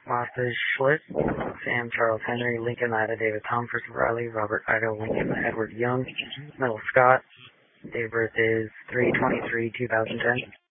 Martha Schlitt, Sam Charles Henry, Lincoln Ida David Tom Christopher Riley, Robert Idaho Lincoln Edward Young, Middle Scott. Date of birth is 3/23/2010.